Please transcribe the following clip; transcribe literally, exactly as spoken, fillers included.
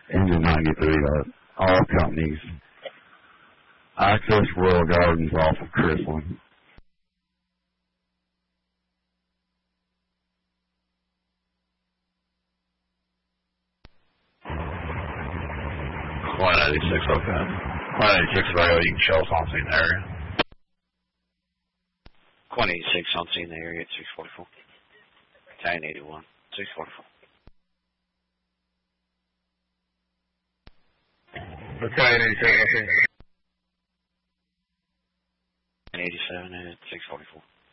Engine ninety-three, uh, all companies. Access Royal Gardens off of Chrisland. one eighty-six, okay. one eighty-six, radio, you can show us on scene area. one eighty-six on scene area at six forty-four. Battalion eighty-one, six forty-four. Battalion eighty-seven, okay. eighty-seven at six forty-four.